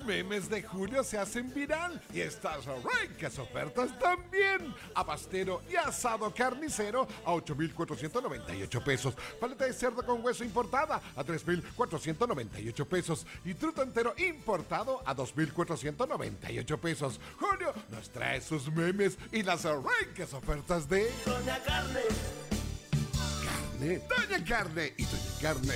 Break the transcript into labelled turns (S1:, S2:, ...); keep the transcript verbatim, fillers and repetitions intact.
S1: memes de julio se hacen viral y estas ricas ofertas también. Abastero y asado carnicero a ocho mil cuatrocientos noventa y ocho pesos. Paleta de cerdo con hueso importada a tres mil cuatrocientos noventa y ocho pesos. Y truto entero importado a dos mil cuatrocientos noventa y ocho pesos. Julio nos trae sus memes y las ricas ofertas de
S2: Doña Carne.
S1: Carne, Doña Carne y Doña Carne